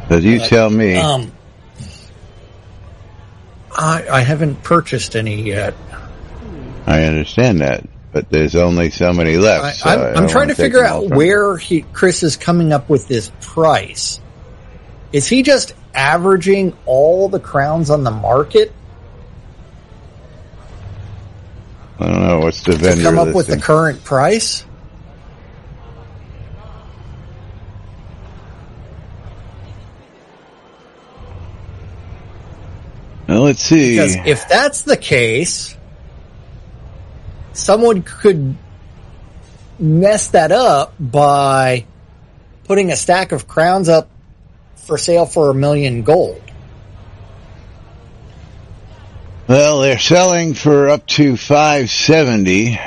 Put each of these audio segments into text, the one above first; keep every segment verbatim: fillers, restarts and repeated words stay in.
But you uh, tell me. Um, I, I haven't purchased any yet. I understand that, but there's only so many left. I, so I'm, I I'm trying to figure out where he, Chris is coming up with this price. Is he just averaging all the crowns on the market? I don't know. What's the vendor to come up listing? with the current price? Well, let's see. Because if that's the case, someone could mess that up by putting a stack of crowns up for sale for a million gold. Well, they're selling for up to five seventy.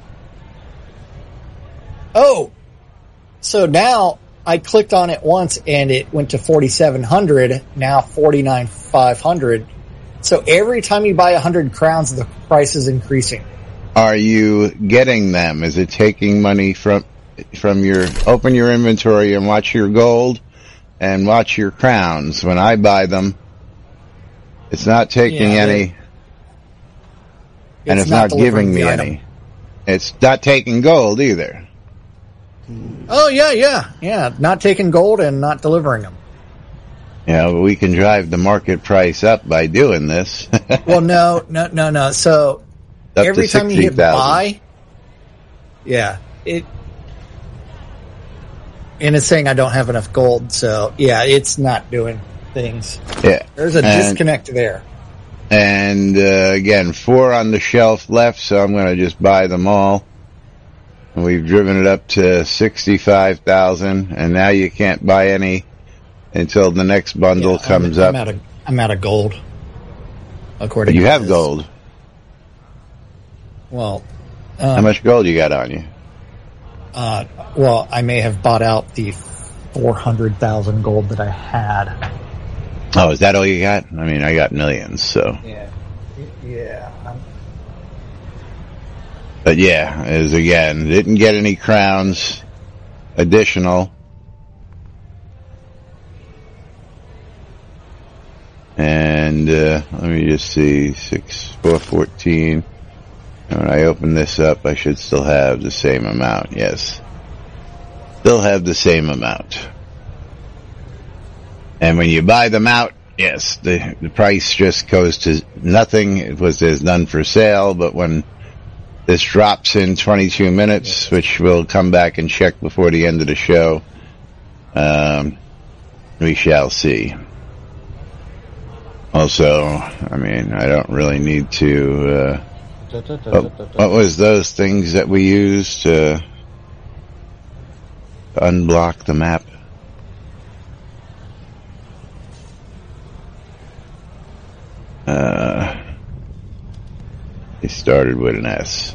Oh, so now I clicked on it once and it went to forty-seven hundred, now forty-nine five hundred. So every time you buy one hundred crowns, the price is increasing. Are you getting them? Is it taking money from from your... Open your inventory and watch your gold and watch your crowns. When I buy them, it's not taking yeah, any... And it's, it's not, not giving me any. It's not taking gold either. Oh, yeah, yeah. Yeah, not taking gold and not delivering them. Yeah, but we can drive the market price up by doing this. Well, no, no, no, no. So up every to time you hit buy, yeah, it... And it's saying I don't have enough gold, so yeah, it's not doing things. Yeah. There's a and, disconnect there. And uh, again, four on the shelf left, so I'm going to just buy them all. And we've driven it up to sixty-five thousand, and now you can't buy any until the next bundle yeah, comes I'm, up. I'm out of, I'm out of gold. According you to have this. gold. Well, um, how much gold you got on you? Uh, well, I may have bought out the four hundred thousand gold that I had. Oh, is that all you got? I mean, I got millions, so. Yeah. Yeah. I'm... But yeah, as again, didn't get any crowns additional. And, uh, let me just see, six, four, fourteen. And when I open this up, I should still have the same amount, yes. Still have the same amount. And when you buy them out, yes, the, the price just goes to nothing. It was, there's none for sale, but when this drops in twenty-two minutes, which we'll come back and check before the end of the show, um, we shall see. Also, I mean, I don't really need to, uh, what, what was those things that we used to unblock the map? Uh, he started with an S.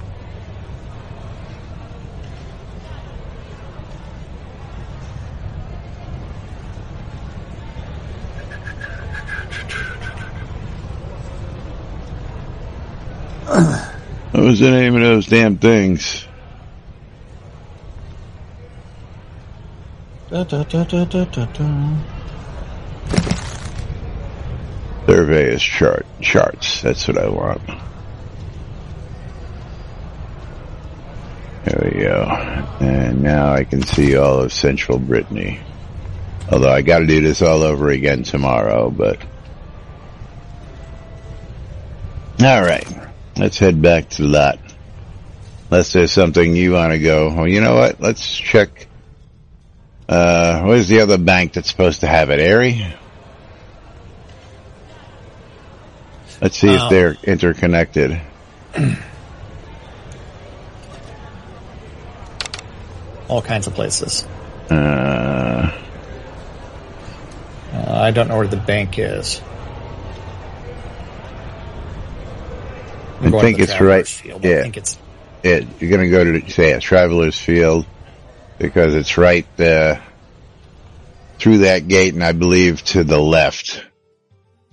What was the name of those damn things? Da, da, da, da, da, da, da. Surveyor's chart charts. That's what I want. There we go. And now I can see all of Central Brittany. Although I got to do this all over again tomorrow, but all right. Let's head back to the lot. Unless there's something you want to go. Well, you know what? Let's check. Uh, where's the other bank that's supposed to have it? Erie? Let's see um, if they're interconnected. All kinds of places. Uh, uh, I don't know where the bank is. I think it's right. Field. Yeah, I think it's. It, you're going to go to say a Travelers Field because it's right uh, through that gate, and I believe to the left.